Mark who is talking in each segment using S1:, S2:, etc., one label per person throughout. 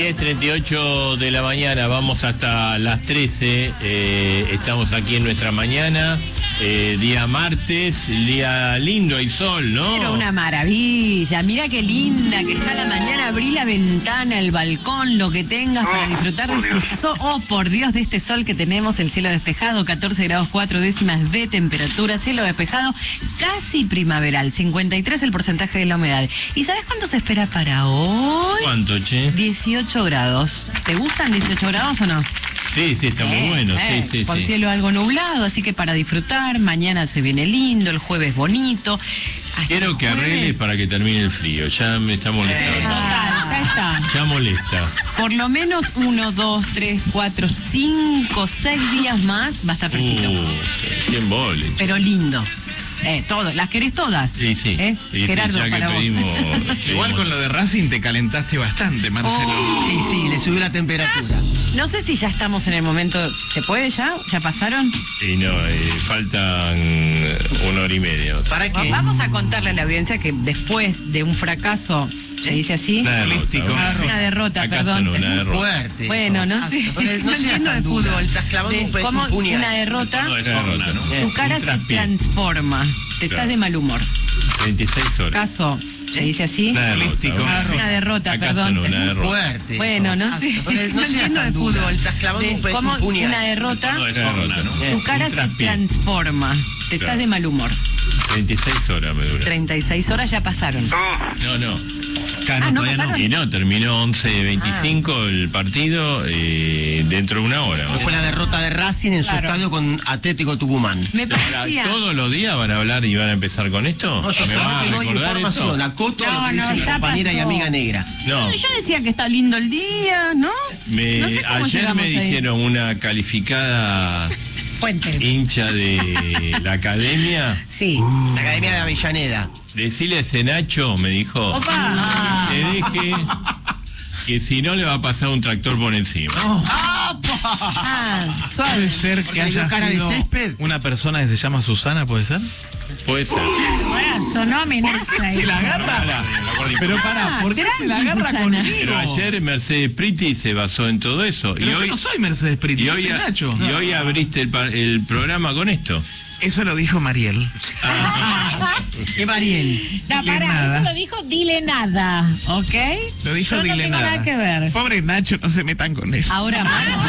S1: 10:38 de la mañana, vamos hasta las 13. Estamos aquí en nuestra mañana, día martes, día lindo, hay sol, ¿no?
S2: Pero una maravilla, mira qué linda que está la mañana. Abrí la ventana, el balcón, lo que tengas para disfrutar de este sol. Oh, por Dios, de este sol que tenemos, el cielo despejado, 14 grados 4 décimas de temperatura, cielo despejado, casi primaveral, 53 el porcentaje de la humedad. ¿Y sabes cuánto se espera para hoy?
S1: ¿Cuánto, che?
S2: 18 grados. ¿Te gustan 18 grados o no?
S1: Sí, está muy bueno, sí.
S2: Con cielo algo nublado, así que para disfrutar, mañana se viene lindo, el jueves bonito.
S1: Quiero que arregles para que termine el frío, ya me está molestando.
S2: Ya está.
S1: Ya molesta.
S2: Por lo menos 1, 2, 3, 4, 5, 6 días más va a estar fresquito.
S1: Qué embole.
S2: Pero lindo. Todo, ¿las querés todas?
S1: Sí.
S2: Sí, Gerardo,
S1: ya
S2: para
S1: que
S2: vos.
S3: Igual con lo de Racing te calentaste bastante, Marcelo.
S4: Sí, le subió la temperatura.
S2: No sé si ya estamos en el momento. ¿Se puede ya? ¿Ya pasaron?
S1: Y no, faltan 1 hora y media.
S4: ¿Para qué?
S2: Vamos a contarle a la audiencia que después de un fracaso, ¿se dice así? Una derrota, perdón.
S1: No, una derrota.
S4: Fuerte.
S2: Bueno, no sé. No entiendo de fútbol.
S4: Estás clavando un
S2: ¿Cómo
S4: puñal.
S2: una derrota?
S1: ¿no?
S2: Tu cara se transforma. Te estás de mal humor.
S1: 26 horas.
S2: ¿Caso? ¿Se dice así? Una derrota, perdón.
S1: No, una derrota.
S4: Fuerte.
S2: Bueno, no sé. No entiendo de fútbol.
S4: Estás clavando
S2: ¿Cómo
S4: un puñal.
S2: una derrota?
S1: ¿no?
S2: Tu cara se transforma. Te estás de mal humor.
S1: 26 horas me dura.
S2: 36 horas ya pasaron.
S1: No.
S2: ¿no pasaron?
S1: Y no, terminó 11:25 el partido dentro de una hora.
S4: Fue la derrota de Racing en su estadio con Atlético Tucumán.
S2: Me
S1: Ahora,
S2: parecía.
S1: ¿todos los días van a hablar y van a empezar con esto?
S4: No, yo
S1: ¿Me
S4: solo
S1: vas a
S4: te doy
S1: recordar
S4: información,
S1: eso?
S4: acoto
S2: No,
S4: lo que dice
S2: no,
S4: mi
S2: ya
S4: compañera y
S2: pasó.
S4: amiga negra.
S1: No,
S2: Yo decía que está lindo el día, ¿no? No sé cómo
S1: ayer
S2: llegamos
S1: me
S2: ahí.
S1: dijeron una calificada
S2: Fuente.
S1: hincha de la academia.
S2: Sí.
S4: La Academia de Avellaneda.
S1: Decirle a ese Nacho, me dijo,
S2: Opa.
S1: que deje, que si no le va a pasar un tractor por encima.
S2: Suave.
S3: ¿Puede ser
S4: Porque
S3: que haya
S4: hay cara de
S3: sido
S4: césped.
S3: una persona que se llama Susana, puede ser?
S1: Puede ser.
S5: Bueno, sonó amenaza.
S3: Se la agarra. Pero pará, ¿por qué se la agarra
S2: Susana.
S3: conmigo?
S1: Pero ayer Mercedes Priti se basó en todo eso.
S3: Pero yo no soy Mercedes Priti, yo soy Nacho.
S1: Y hoy abriste el programa con esto.
S3: Eso lo dijo Mariel.
S4: ¿Qué Mariel?
S5: No,
S3: Dile
S5: pará,
S3: nada.
S5: eso lo dijo Dile Nada, ¿ok?
S3: Lo dijo
S5: Yo no
S3: Dile
S5: tengo nada que ver.
S3: Pobre Nacho, no se metan con eso.
S2: Ahora,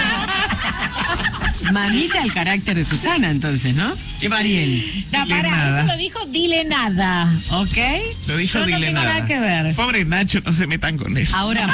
S2: mamita el carácter de Susana, entonces, ¿no?
S4: ¿Qué Mariel?
S5: No,
S3: Dile
S5: pará,
S3: nada.
S5: eso lo dijo Dile Nada, ¿ok?
S3: Lo dijo
S5: Yo no
S3: Dile
S5: tengo nada que ver.
S3: Pobre Nacho, no se metan con eso.
S2: Ahora,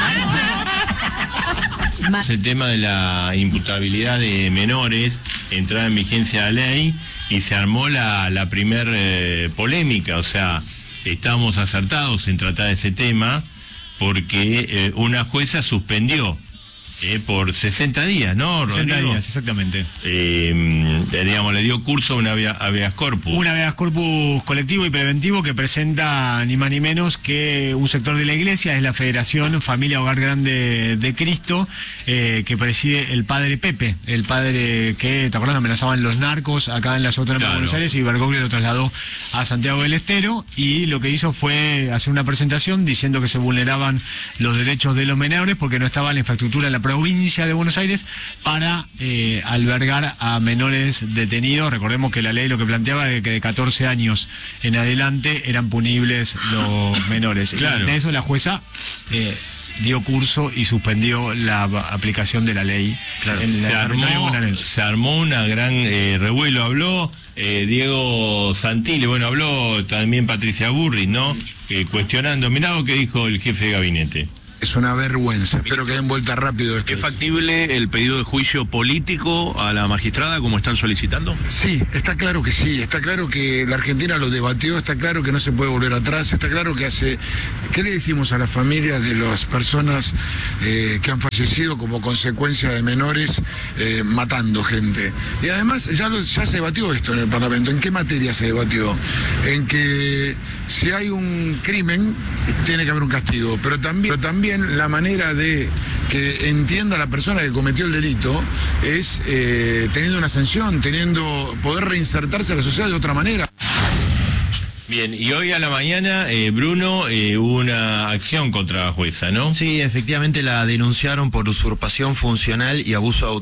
S1: El tema de la imputabilidad de menores, entrada en vigencia de la ley, y se armó la primer polémica. O sea, estábamos acertados en tratar ese tema porque una jueza suspendió por 60 días, ¿no, Rodrigo?
S6: 60 días, exactamente.
S1: Digamos, le dio curso a una habeas corpus.
S6: Un habeas corpus colectivo y preventivo que presenta ni más ni menos que un sector de la iglesia, es la Federación Familia Hogar Grande de Cristo, que preside el padre Pepe, el padre que, ¿te acuerdas? Amenazaban los narcos acá en la zona de Buenos Aires, y Bergoglio lo trasladó a Santiago del Estero, y lo que hizo fue hacer una presentación diciendo que se vulneraban los derechos de los menores porque no estaba la infraestructura en la provincia de Buenos Aires para albergar a menores detenidos. Recordemos que la ley lo que planteaba era que de 14 años en adelante eran punibles los menores.
S1: Claro.
S6: De eso la jueza dio curso y suspendió la aplicación de la ley.
S1: Claro.
S6: En la territorio bonaerense.
S1: Se armó una gran revuelo. Habló Diego Santilli, bueno, habló también Patricia Burris, ¿no? Cuestionando, mirá lo que dijo el jefe de gabinete.
S7: Es una vergüenza. Espero que den vuelta rápido esto.
S8: ¿Es factible el pedido de juicio político a la magistrada como están solicitando?
S7: Sí, está claro que sí. Está claro que la Argentina lo debatió. Está claro que no se puede volver atrás. Está claro que ¿Qué le decimos a las familias de las personas que han fallecido como consecuencia de menores matando gente? Y además ya se debatió esto en el Parlamento. ¿En qué materia se debatió? En que si hay un crimen tiene que haber un castigo, pero también la manera de que entienda la persona que cometió el delito es teniendo una sanción, poder reinsertarse a la sociedad de otra manera.
S1: Bien, y hoy a la mañana, Bruno, hubo una acción contra la jueza, ¿no?
S9: Sí, efectivamente la denunciaron por usurpación funcional y abuso de